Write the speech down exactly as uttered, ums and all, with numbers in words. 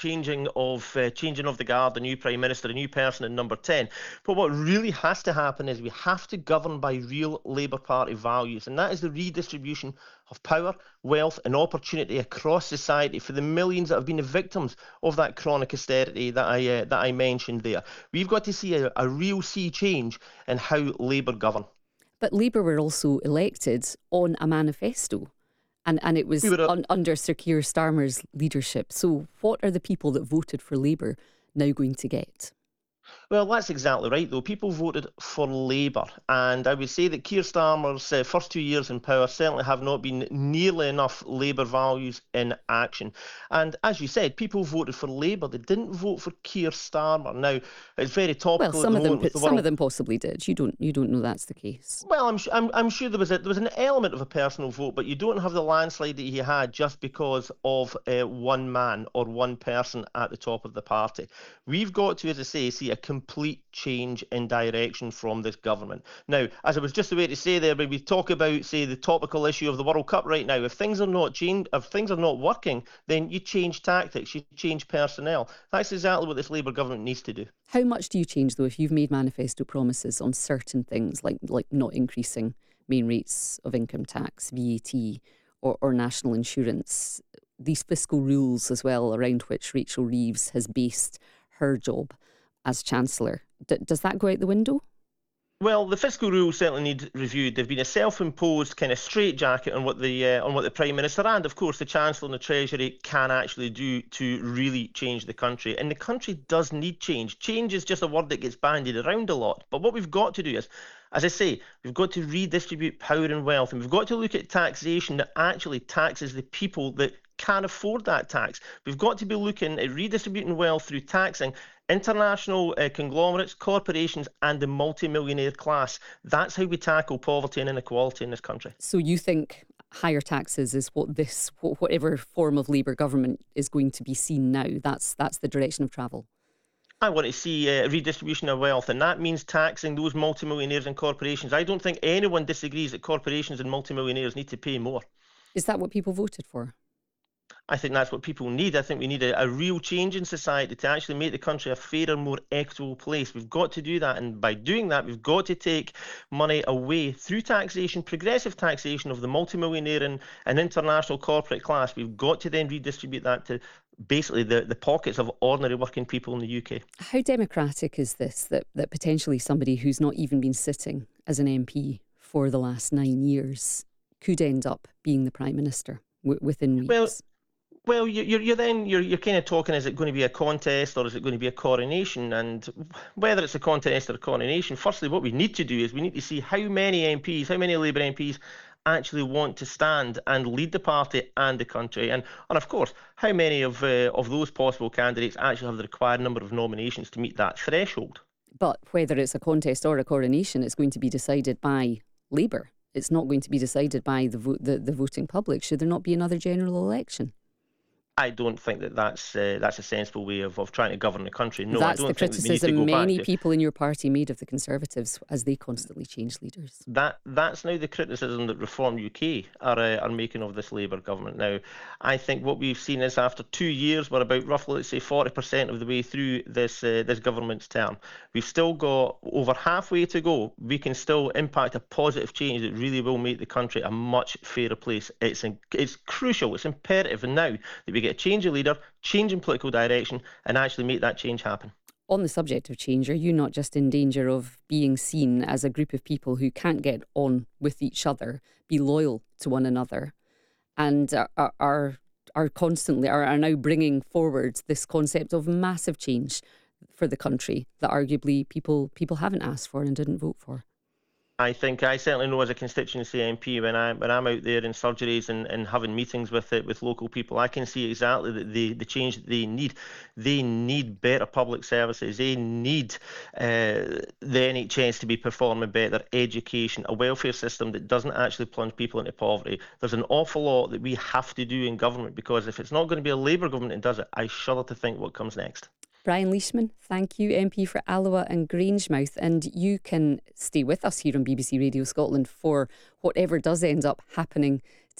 changing of uh, changing of the guard, a new prime minister, a new person in number ten. But what really has to happen is we have to govern by real Labour Party values, and that is the redistribution of power, wealth and opportunity across society for the millions that have been the victims of that chronic austerity that I uh, that I mentioned there. We've got to see a, a real sea change in how Labour govern. But Labour were also elected on a manifesto, and, and it was We were a- un, under Sir Keir Starmer's leadership. So what are the people that voted for Labour now going to get? Well, that's exactly right, though. People voted for Labour, and I would say that Keir Starmer's uh, first two years in power certainly have not been nearly enough Labour values in action. And as you said, people voted for Labour. They didn't vote for Keir Starmer. Now, it's very topical. Well, some at of the them, moment with the some world. of them possibly did. You don't, you don't know that's the case. Well, I'm, su- I'm, I'm sure there was a, there was an element of a personal vote, but you don't have the landslide that he had just because of uh, one man or one person at the top of the party. We've got to, as I say, see a complete change in direction from this government. Now, as I was just about to say there, when we talk about, say, the topical issue of the World Cup right now, if things are not change, if things are not working, then you change tactics, you change personnel. That's exactly what this Labour government needs to do. How much do you change, though, if you've made manifesto promises on certain things, like like not increasing main rates of income tax, V A T, or, or national insurance, these fiscal rules as well, around which Rachel Reeves has based her job as Chancellor? D- does that go out the window? Well, the fiscal rules certainly need reviewed. They've been a self-imposed kind of straitjacket on what the uh, on what the Prime Minister and, of course, the Chancellor and the Treasury can actually do to really change the country. And the country does need change. Change is just a word that gets bandied around a lot. But what we've got to do is, as I say, we've got to redistribute power and wealth, and we've got to look at taxation that actually taxes the people that can afford that tax. We've got to be looking at redistributing wealth through taxing international uh, conglomerates, corporations and the multimillionaire class. That's how we tackle poverty and inequality in this country. So you think higher taxes is what this, whatever form of Labour government is going to be seen now? That's that's the direction of travel? I want to see a uh, redistribution of wealth, and that means taxing those multimillionaires and corporations. I don't think anyone disagrees that corporations and multimillionaires need to pay more. Is that what people voted for? I think that's what people need. I think we need a, a real change in society to actually make the country a fairer, more equitable place. We've got to do that, and by doing that, we've got to take money away through taxation, progressive taxation of the multimillionaire and, and international corporate class. We've got to then redistribute that to basically the, the pockets of ordinary working people in the U K. How democratic is this, that, that potentially somebody who's not even been sitting as an M P for the last nine years could end up being the Prime Minister w- within weeks? Well, Well, you're, you're then you're you're kind of talking, is it going to be a contest or is it going to be a coronation? And whether it's a contest or a coronation, firstly, what we need to do is we need to see how many M Ps, how many Labour M Ps actually want to stand and lead the party and the country. And, and of course, how many of uh, of those possible candidates actually have the required number of nominations to meet that threshold. But whether it's a contest or a coronation, it's going to be decided by Labour. It's not going to be decided by the, vo- the, the voting public. Should there not be another general election? I don't think that that's uh, that's a sensible way of, of trying to govern the country. No, that's I don't the think criticism we need to go many back to. people in your party made of the Conservatives as they constantly change leaders. That that's now the criticism that Reform U K are uh, are making of this Labour government. Now, I think what we've seen is after two years, we're about roughly, let's say, forty percent of the way through this uh, this government's term. We've still got over halfway to go. We can still impact a positive change that really will make the country a much fairer place. It's in, it's crucial, it's imperative now that we get a change of leader, change in political direction, and actually make that change happen. On the subject of change, are you not just in danger of being seen as a group of people who can't get on with each other, be loyal to one another, and are are, are constantly, are, are now bringing forward this concept of massive change for the country that arguably people people haven't asked for and didn't vote for? I think I certainly know as a constituency M P when I when I'm out there in surgeries and, and having meetings with it with local people, I can see exactly the, the the change that they need. They need better public services. They need uh, the N H S to be performing better, education, a welfare system that doesn't actually plunge people into poverty. There's an awful lot that we have to do in government, because if it's not going to be a Labour government that does it, I shudder to think what comes next. Brian Leishman, thank you, M P for Alloa and Grangemouth. And you can stay with us here on B B C Radio Scotland for whatever does end up happening